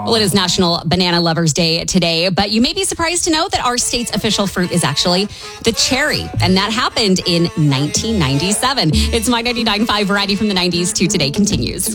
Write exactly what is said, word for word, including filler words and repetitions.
Well, it is National Banana Lovers Day today, but you may be surprised to know that our state's official fruit is actually the cherry, and that happened in nineteen ninety-seven. It's My ninety-nine point five Variety from the nineties to today continues.